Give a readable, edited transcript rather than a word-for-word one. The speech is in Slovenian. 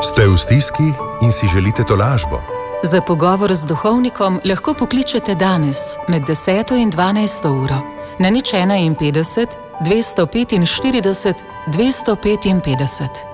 Ste v stiski in si želite tolažbo? Za pogovor z duhovnikom lahko pokličete danes med 10. in 12. uro na 051 245 255.